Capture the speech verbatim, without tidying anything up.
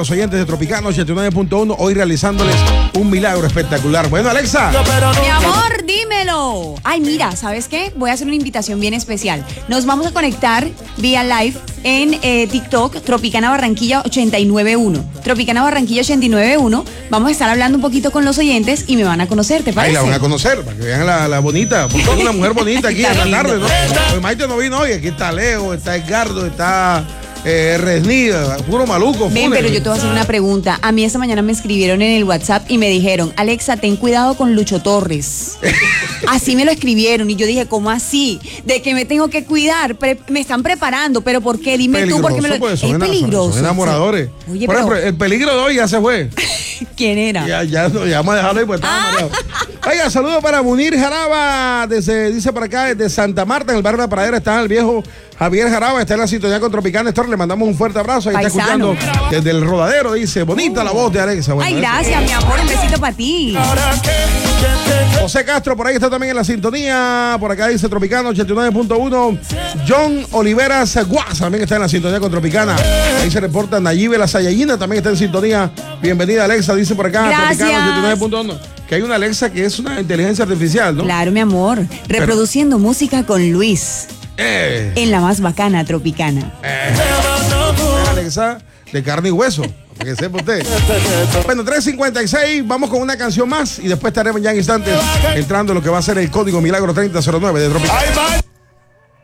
Los oyentes de Tropicana ochenta y nueve punto uno, hoy realizándoles un milagro espectacular. Bueno, Alexa. Mi amor, dímelo. Ay, mira, ¿sabes qué? Voy a hacer una invitación bien especial. Nos vamos a conectar vía live en eh, TikTok, Tropicana Barranquilla ochenta y nueve punto uno. Tropicana Barranquilla ochenta y nueve punto uno. Vamos a estar hablando un poquito con los oyentes y me van a conocer, ¿te parece? Ahí la van a conocer, para que vean la, la bonita, porque es una mujer bonita aquí en la tarde, ¿no? Pues Maite no vino hoy, aquí está Leo, está Edgardo, está... Eh, Resnida, puro maluco. Ven, pero yo te voy a hacer una pregunta. A mí esta mañana me escribieron en el WhatsApp y me dijeron, Alexa, ten cuidado con Lucho Torres. Así me lo escribieron y yo dije, ¿cómo así? ¿De que me tengo que cuidar? Pre- me están preparando, pero ¿por qué? Dime peligroso, tú, porque me lo... pues, es son peligroso. Son enamoradores. Oye, por pero... ejemplo, el peligro de hoy ya se fue. ¿Quién era? Ya, ya, ya vamos a dejarlo ahí, pues estaba mareado. Oiga, saludos para Munir Jaraba, desde, dice por acá, desde Santa Marta, en el barrio de la Pradera, está el viejo Javier Jaraba, está en la sintonía con Tropicana Store, le mandamos un fuerte abrazo, ahí Paisano. está escuchando desde el Rodadero, dice, bonita uh. la voz de Alexa. Bueno, ay, gracias, mi amor, un besito para ti. José Castro, por ahí está también en la sintonía, por acá dice Tropicana ochenta y nueve punto uno, John Oliveras Guas también está en la sintonía con Tropicana, ahí se reporta Nayibe La Sayayina, también está en sintonía, bienvenida Alexa, dice por acá, gracias. Tropicana ochenta y nueve punto uno, que hay una Alexa que es una inteligencia artificial, ¿no? Claro, mi amor, reproduciendo Pero... música con Luis. Eh. En la más bacana Tropicana. Eh. Alexa de carne y hueso, para que sepa usted. Bueno, tres cincuenta y seis, vamos con una canción más y después estaremos ya en instantes entrando en lo que va a ser el código Milagro treinta cero nueve de Tropicana.